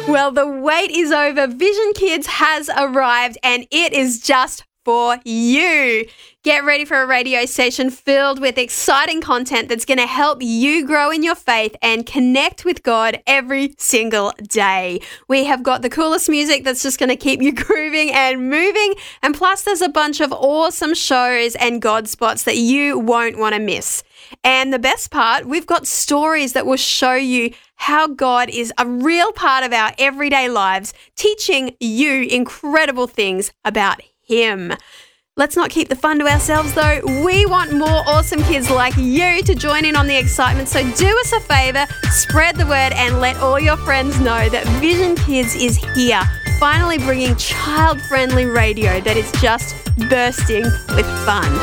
Well, the wait is over. Vision Kids has arrived and it is just for you. Get ready for a radio station filled with exciting content that's going to help you grow in your faith and connect with God every single day. We have got the coolest music that's just going to keep you grooving and moving. And plus, there's a bunch of awesome shows and God spots that you won't want to miss. And the best part, we've got stories that will show you how God is a real part of our everyday lives, teaching you incredible things about Him. Let's not keep the fun to ourselves though. We want more awesome kids like you to join in on the excitement. So do us a favour, spread the word and let all your friends know that Vision Kids is here, finally bringing child-friendly radio that is just bursting with fun.